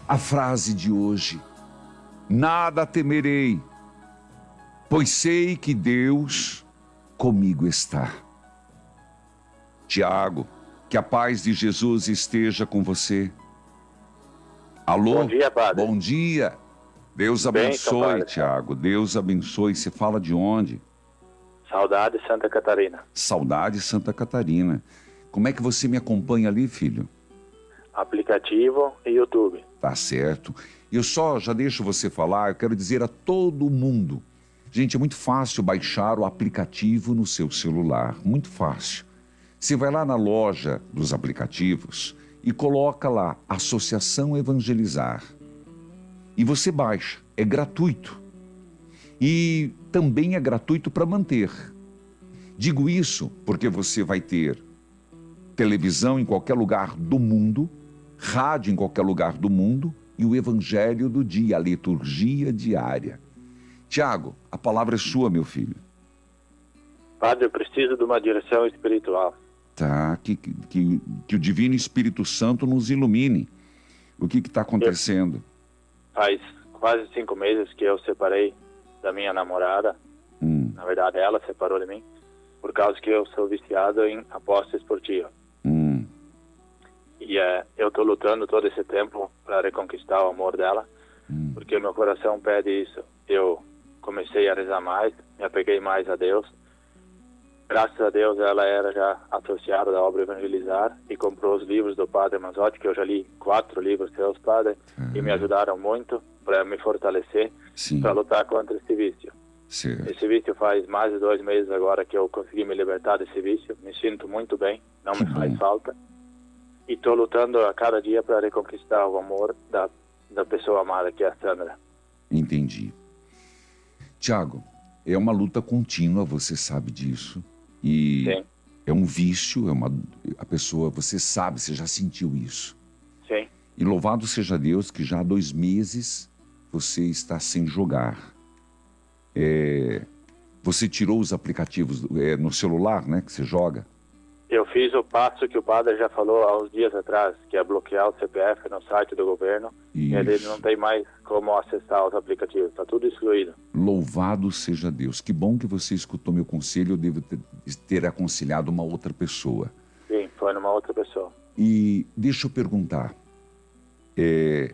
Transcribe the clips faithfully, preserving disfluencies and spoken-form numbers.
a frase de hoje: nada temerei, pois sei que Deus comigo está. Tiago, que a paz de Jesus esteja com você. Alô? Bom dia, padre. Bom dia. Deus abençoe, Tiago. Deus abençoe. Você fala de onde? Saudade, Santa Catarina. Saudade, Santa Catarina. Como é que você me acompanha ali, filho? Aplicativo e YouTube. Tá certo. Eu só já deixo você falar, eu quero dizer a todo mundo. Gente, é muito fácil baixar o aplicativo no seu celular. Muito fácil. Você vai lá na loja dos aplicativos e coloca lá Associação Evangelizar. E você baixa. É gratuito. E também é gratuito para manter. Digo isso porque você vai ter televisão em qualquer lugar do mundo, rádio em qualquer lugar do mundo e o evangelho do dia, a liturgia diária. Tiago, a palavra é sua, meu filho. Padre, eu preciso de uma direção espiritual. Tá, que, que, que o Divino Espírito Santo nos ilumine. O que está acontecendo? Faz quase cinco meses que eu separei da minha namorada. Hum. Na verdade, ela separou de mim, por causa que eu sou viciado em aposta esportiva. Hum. E é, eu estou lutando todo esse tempo para reconquistar o amor dela, hum. porque o meu coração pede isso. Eu comecei a rezar mais, me apeguei mais a Deus. Graças a Deus ela era já associada da obra Evangelizar e comprou os livros do Padre Manzotti, que eu já li quatro livros seus, Padre, uhum. e me ajudaram muito para me fortalecer, para lutar contra esse vício. Certo. Esse vício faz mais de dois meses agora que eu consegui me libertar desse vício, me sinto muito bem, não que me faz bom. falta. E estou lutando a cada dia para reconquistar o amor da, da pessoa amada, que é a Sandra. Entendi. Tiago, é uma luta contínua, você sabe disso. E Sim. É um vício, é uma, a pessoa, você sabe, você já sentiu isso. Sim. E louvado seja Deus que já há dois meses você está sem jogar. É, você tirou os aplicativos é, no celular, né, que você joga? Eu fiz o passo que o padre já falou há uns dias atrás, que é bloquear o C P F no site do governo. Isso. E ele não tem mais como acessar os aplicativos, está tudo excluído. Louvado seja Deus. Que bom que você escutou meu conselho, eu devo ter, ter aconselhado uma outra pessoa. Sim, foi numa outra pessoa. E deixa eu perguntar, é,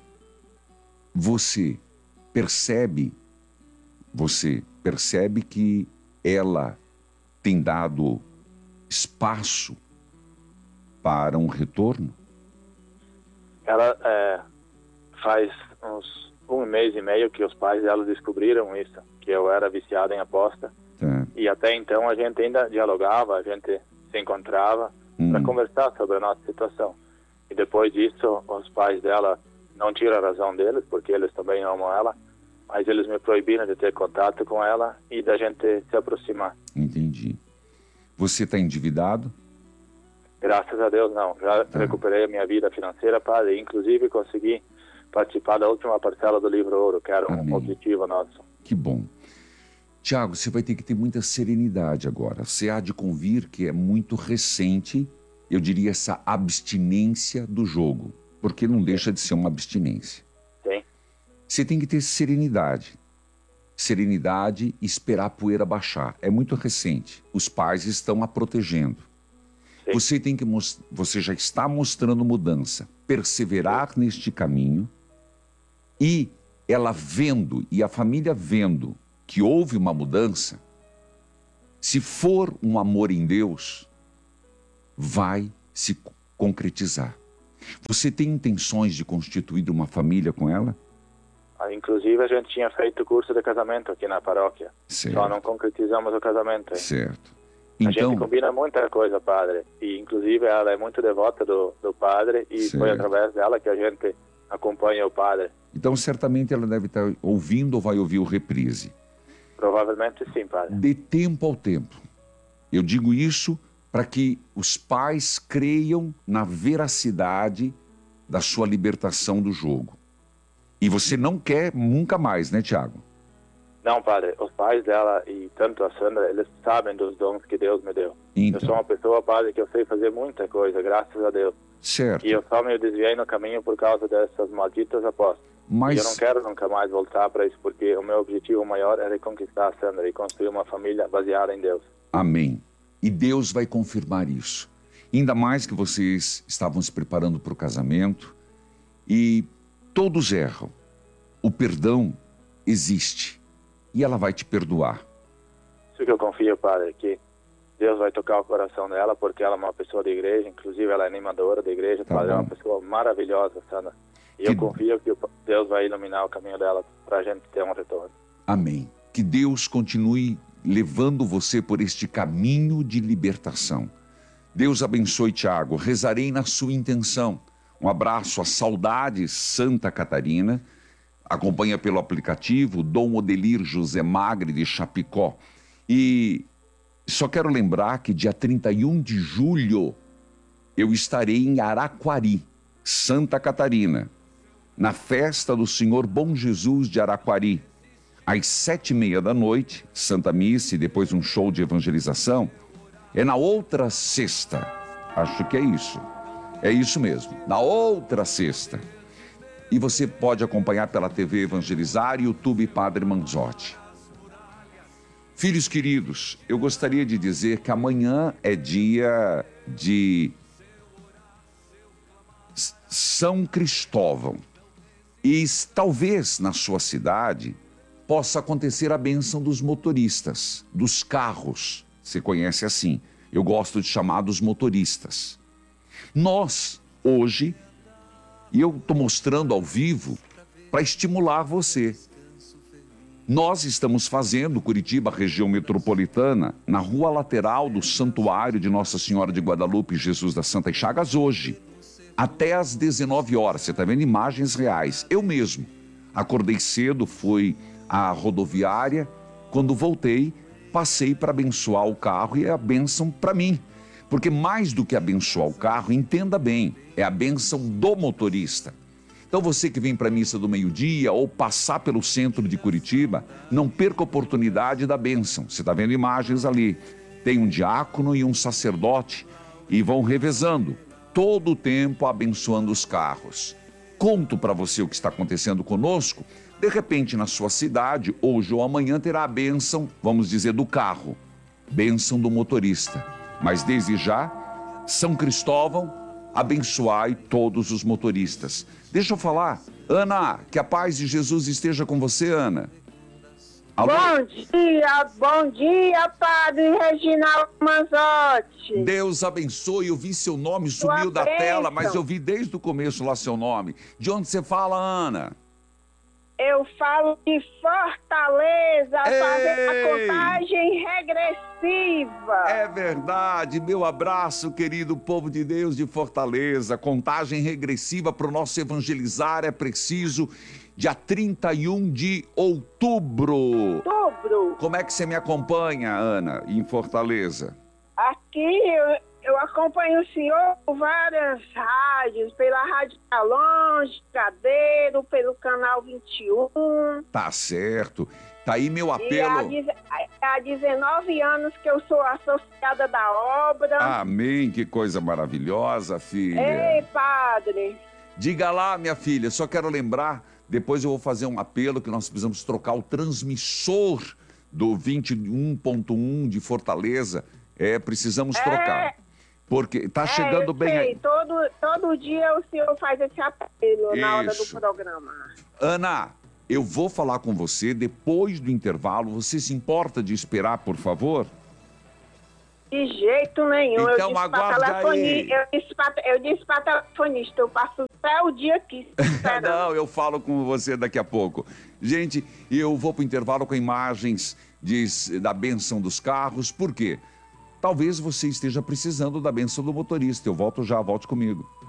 você percebe, você percebe que ela tem dado espaço para um retorno? Ela é, faz uns um mês e meio que os pais dela descobriram isso, que eu era viciado em aposta. Tá. E até então a gente ainda dialogava, a gente se encontrava hum. para conversar sobre a nossa situação. E depois disso, os pais dela não tiram a razão deles, porque eles também amam ela, mas eles me proibiram de ter contato com ela e da gente se aproximar. Entendi. Você está endividado? Graças a Deus, não. Já tá. recuperei a minha vida financeira, padre, inclusive consegui participar da última parcela do livro Ouro, que era Amém. um objetivo nosso. Que bom. Tiago, você vai ter que ter muita serenidade agora. Você há de convir que é muito recente, eu diria, essa abstinência do jogo, porque não deixa de ser uma abstinência. Sim. Você tem que ter serenidade. Serenidade e esperar a poeira baixar. É muito recente. Os pais estão a protegendo. Sim. Você tem que most... você já está mostrando mudança. Perseverar Sim. neste caminho e ela vendo, e a família vendo que houve uma mudança, se for um amor em Deus, vai se concretizar. Você tem intenções de constituir uma família com ela? Inclusive, a gente tinha feito curso de casamento aqui na paróquia. Certo. Só não concretizamos o casamento. Hein? Certo. Então, a então, gente combina muita coisa, padre. E, inclusive, ela é muito devota do, do padre. E certo. Foi através dela que a gente acompanha o padre. Então, certamente, ela deve estar ouvindo ou vai ouvir o reprise. Provavelmente sim, padre. De tempo ao tempo. Eu digo isso para que os pais creiam na veracidade da sua libertação do jogo. E você não quer nunca mais, né, Tiago? Não, padre. Os pais dela e tanto a Sandra, eles sabem dos dons que Deus me deu. Então. Eu sou uma pessoa, padre, que eu sei fazer muita coisa, graças a Deus. Certo. E eu só me desviei no caminho por causa dessas malditas apostas. Mas... E eu não quero nunca mais voltar para isso, porque o meu objetivo maior é reconquistar a Sandra e construir uma família baseada em Deus. Amém. E Deus vai confirmar isso. Ainda mais que vocês estavam se preparando para o casamento e todos erram. O perdão existe e ela vai te perdoar. Isso que eu confio, Padre, que Deus vai tocar o coração dela, porque ela é uma pessoa de igreja, inclusive ela é animadora da igreja, Tá Padre, é uma bom. pessoa maravilhosa, Sandra. E Que- eu confio que Deus vai iluminar o caminho dela para a gente ter um retorno. Amém. Que Deus continue levando você por este caminho de libertação. Deus abençoe, Tiago. Rezarei na sua intenção. Um abraço a Saudades Santa Catarina. Acompanha pelo aplicativo Dom Odelir José Magre de Chapecó. E só quero lembrar que dia trinta e um de julho eu estarei em Araquari, Santa Catarina, na festa do Senhor Bom Jesus de Araquari. Às sete e meia da noite, Santa Missa e depois um show de evangelização. É na outra sexta. Acho que é isso. É isso mesmo. Na outra sexta. E você pode acompanhar pela T V Evangelizar e YouTube Padre Manzotti. Filhos queridos, eu gostaria de dizer que amanhã é dia de São Cristóvão. E talvez na sua cidade possa acontecer a bênção dos motoristas, dos carros. Você conhece assim. Eu gosto de chamar dos motoristas. Nós, hoje, e eu estou mostrando ao vivo para estimular você. Nós estamos fazendo Curitiba, região metropolitana, na rua lateral do Santuário de Nossa Senhora de Guadalupe, Jesus das Santas Chagas, hoje, até às dezenove horas. Você está vendo imagens reais. Eu mesmo acordei cedo, fui à rodoviária. Quando voltei, passei para abençoar o carro e é a bênção para mim. Porque mais do que abençoar o carro, entenda bem, é a bênção do motorista. Então você que vem para a missa do meio-dia ou passar pelo centro de Curitiba, não perca a oportunidade da bênção. Você está vendo imagens ali. Tem um diácono e um sacerdote e vão revezando todo o tempo abençoando os carros. Conto para você o que está acontecendo conosco. De repente, na sua cidade, hoje ou amanhã, terá a bênção, vamos dizer, do carro. Bênção do motorista. Mas desde já, São Cristóvão, abençoai todos os motoristas. Deixa eu falar. Ana, que a paz de Jesus esteja com você, Ana. Alô? Bom dia, bom dia, Padre Reginaldo Manzotti. Deus abençoe, eu vi seu nome, sumiu da bênção. tela, mas eu vi desde o começo lá seu nome. De onde você fala, Ana? Eu falo de Fortaleza, Ei! fazendo a contagem regressiva. É verdade, meu abraço, querido povo de Deus de Fortaleza. Contagem regressiva para o nosso evangelizar é preciso dia trinta e um de outubro. Outubro. Como é que você me acompanha, Ana, em Fortaleza? Aqui eu, eu acompanho o senhor por várias rádios, pela Rádio Tá Longe, Cadeiro, pelo Canal vinte e um. Tá certo. Tá aí meu E há, apelo. deze- há dezenove anos que eu sou associada da obra. Amém, que coisa maravilhosa, filha. Ei, padre. Diga lá, minha filha, só quero lembrar, depois eu vou fazer um apelo que nós precisamos trocar o transmissor do vinte e um ponto um de Fortaleza. É, precisamos É. trocar. Porque tá É, chegando eu bem sei, aí. todo, todo dia o senhor faz esse apelo na hora do Isso. programa. Ana, eu vou falar com você depois do intervalo. Você se importa de esperar, por favor? De jeito nenhum. Então, eu disse pra aguarde telefoni- aí. eu disse pra, eu disse pra telefonista, eu passo até o dia aqui esperando. Não, eu falo com você daqui a pouco. Gente, eu vou para o intervalo com imagens de, da bênção dos carros. Por quê? Talvez você esteja precisando da bênção do motorista. Eu volto já, volte comigo.